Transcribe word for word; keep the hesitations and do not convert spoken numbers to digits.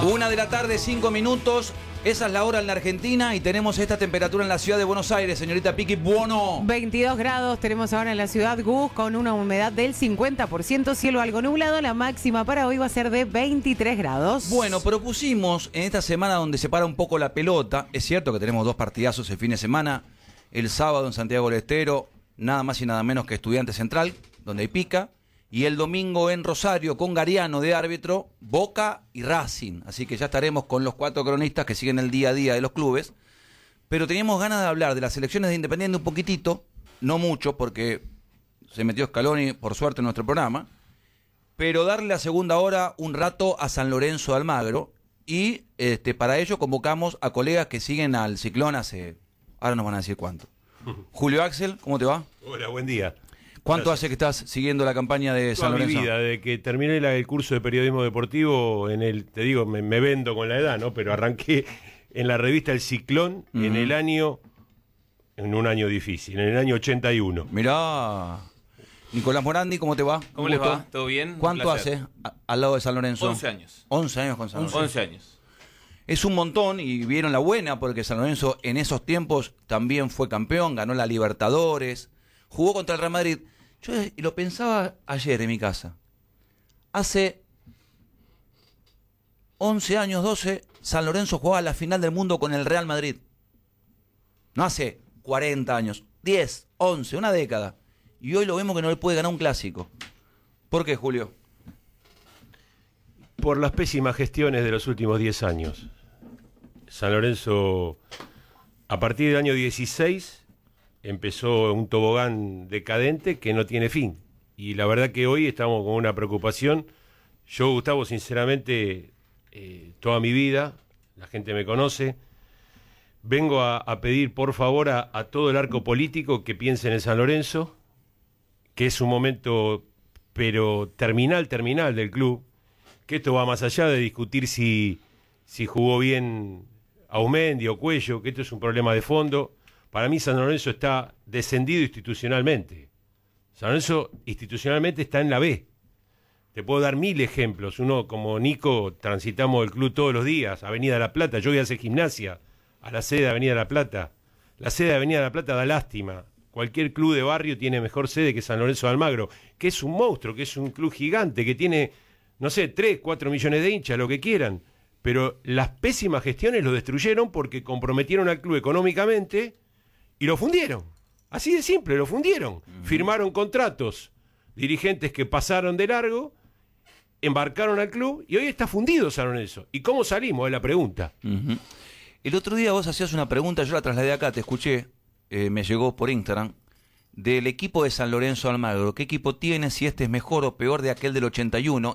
Una de la tarde, cinco minutos. Esa es la hora en la Argentina y tenemos esta temperatura en la ciudad de Buenos Aires, señorita Piqui Buono. veintidós grados tenemos ahora en la ciudad Gus con una humedad del cincuenta por ciento, cielo algo nublado. La máxima para hoy va a ser de veintitrés grados. Bueno, propusimos en esta semana donde se para un poco la pelota. Es cierto que tenemos dos partidazos el fin de semana. El sábado en Santiago del Estero, nada más y nada menos que Estudiantes Central, donde hay pica. Y el domingo en Rosario, con Gariano de árbitro, Boca y Racing. Así que ya estaremos con los cuatro cronistas que siguen el día a día de los clubes. Pero teníamos ganas de hablar de las elecciones de Independiente un poquitito, no mucho, porque se metió Scaloni, por suerte, en nuestro programa. Pero darle la segunda hora un rato a San Lorenzo de Almagro. Y este, para ello convocamos a colegas que siguen al Ciclón hace... Ahora nos van a decir cuánto. Julio Axel, ¿cómo te va? Hola, buen día. ¿Cuánto Gracias. hace que estás siguiendo la campaña de Toda San Lorenzo? mi vida, de que terminé la, el curso de periodismo deportivo, en el, te digo, me, me vendo con la edad, ¿no? Pero arranqué en la revista El Ciclón uh-huh. en el año, en un año difícil, en el año ochenta y uno. Mirá, Nicolás Morandi, ¿cómo te va? ¿Cómo les va? ¿Todo bien? ¿Cuánto hace a, al lado de San Lorenzo? once años. once años con San Lorenzo. once años. Es un montón y vieron la buena porque San Lorenzo en esos tiempos también fue campeón, ganó la Libertadores, jugó contra el Real Madrid. Yo lo pensaba ayer en mi casa. Hace once años, doce, San Lorenzo jugaba la final del mundo con el Real Madrid. No hace cuarenta años, diez, once, una década. Y hoy lo vemos que no le puede ganar un clásico. ¿Por qué, Julio? Por las pésimas gestiones de los últimos diez años. San Lorenzo, a partir del año dieciséis... empezó un tobogán decadente que no tiene fin. Y la verdad que hoy estamos con una preocupación. Yo, Gustavo, sinceramente, eh, toda mi vida, la gente me conoce, vengo a, a pedir por favor a, a todo el arco político que piensen en San Lorenzo, que es un momento, pero terminal, terminal del club, que esto va más allá de discutir si, si jugó bien Aumendi o Cuello, que esto es un problema de fondo. Para mí San Lorenzo está descendido institucionalmente. San Lorenzo institucionalmente está en la B. Te puedo dar mil ejemplos. Uno como Nico, transitamos el club todos los días. Avenida La Plata, yo voy a hacer gimnasia a la sede de Avenida La Plata. La sede de Avenida La Plata da lástima. Cualquier club de barrio tiene mejor sede que San Lorenzo de Almagro, que es un monstruo, que es un club gigante, que tiene, no sé, tres, cuatro millones de hinchas, lo que quieran. Pero las pésimas gestiones lo destruyeron porque comprometieron al club económicamente y lo fundieron, así de simple, lo fundieron. Uh-huh. Firmaron contratos, dirigentes que pasaron de largo, embarcaron al club y hoy está fundido San Lorenzo. ¿Y cómo salimos? Es la pregunta. Uh-huh. El otro día vos hacías una pregunta, yo la trasladé acá, te escuché, eh, me llegó por Instagram, del equipo de San Lorenzo Almagro. ¿Qué equipo tiene? Si este es mejor o peor de aquel del ochenta y uno.